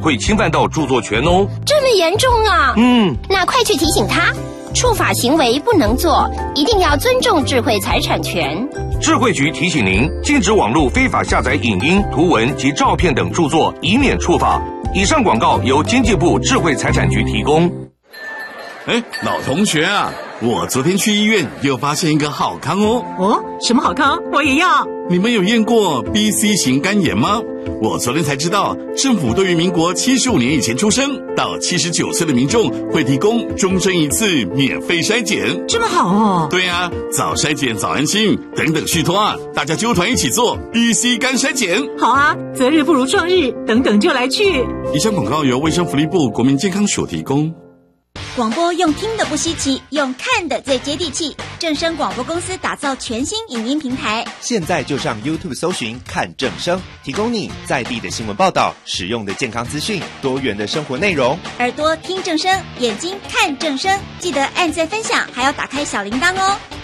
会侵犯到著作权哦。 这么严重啊？那快去提醒他，触法行为不能做，一定要尊重智慧财产权。 智慧局提醒您，禁止网络非法下载影音、图文及照片等著作，以免触法。以上广告由经济部智慧财产局提供。 老同学啊，我昨天去医院又发现一个好康哦。 哦，什么好康？我也要。 你们有验过 BC 型肝炎吗？我昨天才知道，政府对于民国75年以前出生到79岁的民众会提供终身一次免费筛检。 这么好哦。 对啊，早筛检早安心，等等续托啊，大家揪团一起做 BC 肝筛检。 好啊，择日不如撞日，等等就来去。 以上广告由卫生福利部国民健康署提供。 广播用听的不稀奇，用看的最接地气。正声广播公司打造全新影音平台， 现在就上 YouTube 搜寻看正声，提供你在地的新闻报道、实用的健康资讯、多元的生活内容。 耳朵听正声，眼睛看正声，记得按赞分享，还要打开小铃铛哦。